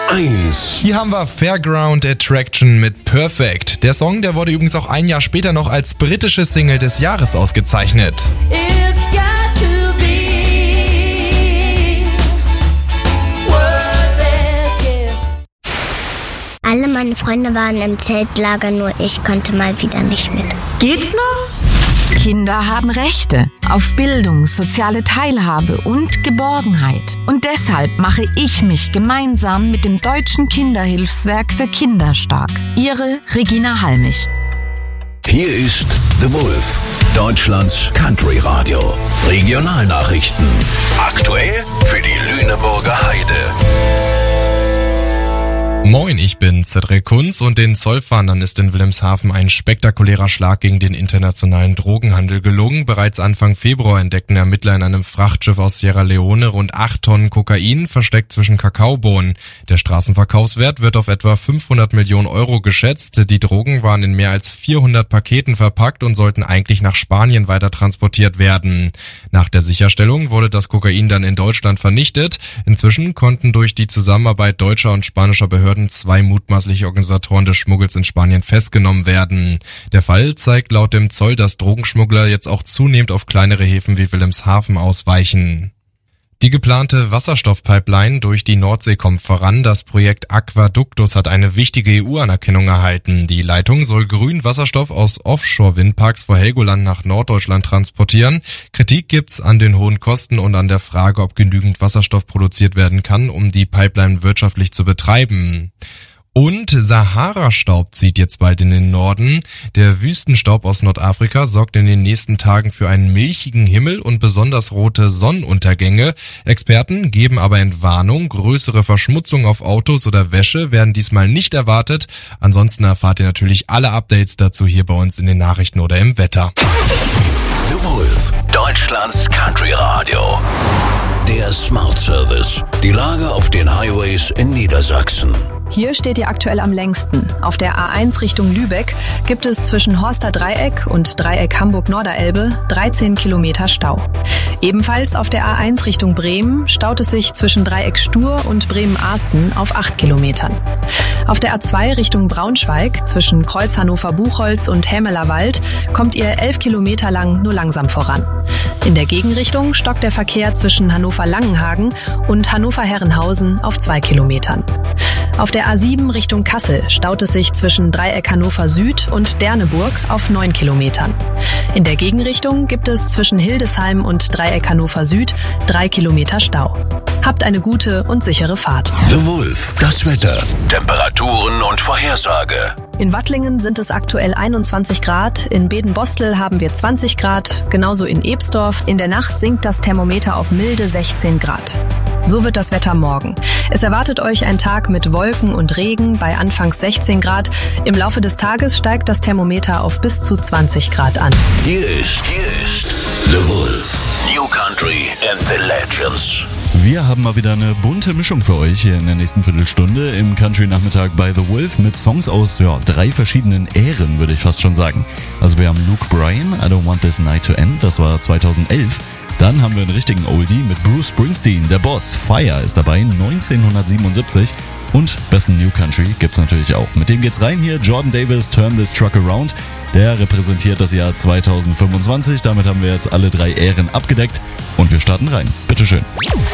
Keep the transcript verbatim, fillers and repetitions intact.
eins. Hier haben wir Fairground Attraction mit Perfect. Der Song, der wurde übrigens auch ein Jahr später noch als britische Single des Jahres ausgezeichnet. It's got to be worth it, yeah. Alle meine Freunde waren im Zeltlager, nur ich konnte mal wieder nicht mit. Geht's noch? Kinder haben Rechte auf Bildung, soziale Teilhabe und Geborgenheit. Und deshalb mache ich mich gemeinsam mit dem Deutschen Kinderhilfswerk für Kinder stark. Ihre Regina Halmich. Hier ist The Wolf, Deutschlands Country-Radio. Regionalnachrichten. Aktuell für die Lüneburger Heide. Moin, ich bin Cedric Kunz und den Zollfahndern ist in Wilhelmshaven ein spektakulärer Schlag gegen den internationalen Drogenhandel gelungen. Bereits Anfang Februar entdeckten Ermittler in einem Frachtschiff aus Sierra Leone rund acht Tonnen Kokain versteckt zwischen Kakaobohnen. Der Straßenverkaufswert wird auf etwa fünfhundert Millionen Euro geschätzt. Die Drogen waren in mehr als vierhundert Paketen verpackt und sollten eigentlich nach Spanien weiter transportiert werden. Nach der Sicherstellung wurde das Kokain dann in Deutschland vernichtet. Inzwischen konnten durch die Zusammenarbeit deutscher und spanischer Behörden zwei mutmaßliche Organisatoren des Schmuggels in Spanien festgenommen werden. Der Fall zeigt laut dem Zoll, dass Drogenschmuggler jetzt auch zunehmend auf kleinere Häfen wie Wilhelmshaven ausweichen. Die geplante Wasserstoffpipeline durch die Nordsee kommt voran. Das Projekt Aquaductus hat eine wichtige E U-Anerkennung erhalten. Die Leitung soll grünen Wasserstoff aus Offshore-Windparks vor Helgoland nach Norddeutschland transportieren. Kritik gibt's an den hohen Kosten und an der Frage, ob genügend Wasserstoff produziert werden kann, um die Pipeline wirtschaftlich zu betreiben. Und Sahara-Staub zieht jetzt bald in den Norden. Der Wüstenstaub aus Nordafrika sorgt in den nächsten Tagen für einen milchigen Himmel und besonders rote Sonnenuntergänge. Experten geben aber Entwarnung, größere Verschmutzung auf Autos oder Wäsche werden diesmal nicht erwartet. Ansonsten erfahrt ihr natürlich alle Updates dazu hier bei uns in den Nachrichten oder im Wetter. The Wolf, Deutschlands Country-Radio. Der Smart Service. Die Lage auf den Highways in Niedersachsen. Hier steht ihr aktuell am längsten. Auf der A eins Richtung Lübeck gibt es zwischen Horster Dreieck und Dreieck Hamburg-Norderelbe dreizehn Kilometer Stau. Ebenfalls auf der A eins Richtung Bremen staut es sich zwischen Dreieck Stur und Bremen-Ahsten auf acht Kilometern. Auf der A zwei Richtung Braunschweig zwischen Kreuz Hannover-Buchholz und Hämeler Wald kommt ihr elf Kilometer lang nur langsam voran. In der Gegenrichtung stockt der Verkehr zwischen Hannover-Langenhagen und Hannover-Herrenhausen auf zwei Kilometern. Auf der A sieben Richtung Kassel staut es sich zwischen Dreieck Hannover Süd und Derneburg auf neun Kilometern. In der Gegenrichtung gibt es zwischen Hildesheim und Dreieck Hannover Süd drei Kilometer Stau. Habt eine gute und sichere Fahrt. The Wolf, das Wetter, Temperaturen und Vorhersage. In Wattlingen sind es aktuell einundzwanzig Grad, in Beden-Bostel haben wir zwanzig Grad, genauso in Ebsdorf. In der Nacht sinkt das Thermometer auf milde sechzehn Grad. So wird das Wetter morgen. Es erwartet euch ein Tag mit Wolken und Regen bei anfangs sechzehn Grad. Im Laufe des Tages steigt das Thermometer auf bis zu zwanzig Grad an. Hier ist, hier ist The Wolf, New Country and the Legends. Wir haben mal wieder eine bunte Mischung für euch hier in der nächsten Viertelstunde im Country-Nachmittag bei The Wolf mit Songs aus ja, drei verschiedenen Ähren, würde ich fast schon sagen. Also wir haben Luke Bryan, I Don't Want This Night to End, das war zweitausendelf. Dann haben wir einen richtigen Oldie mit Bruce Springsteen, der Boss, Fire ist dabei, neunzehnhundertsiebenundsiebzig. Und besten New Country gibt's natürlich auch. Mit dem geht's rein hier, Jordan Davis, Turn This Truck Around. Der repräsentiert das Jahr zweitausendfünfundzwanzig. Damit haben wir jetzt alle drei Ähren abgedeckt und wir starten rein. Bitteschön.